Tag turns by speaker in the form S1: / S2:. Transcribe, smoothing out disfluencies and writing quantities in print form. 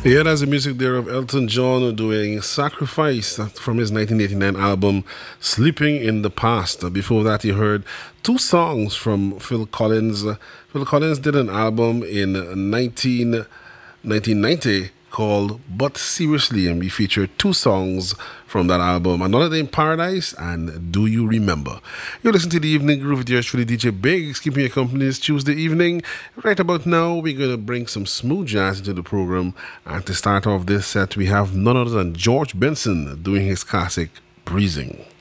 S1: Yeah, that's the music there of Elton John doing Sacrifice from his 1989 album Sleeping in the Past. Before that, you heard two songs from Phil Collins. Phil Collins did an album in 1990 called But Seriously, and we featured two songs from that album, Another Day in Paradise and Do You Remember. You're listening to the Evening Groove with yours truly, DJ Biggs, keeping you company this Tuesday evening. Right about now, we're going to bring some smooth jazz into the program, and to start off this set, we have none other than George Benson doing his classic Breezing.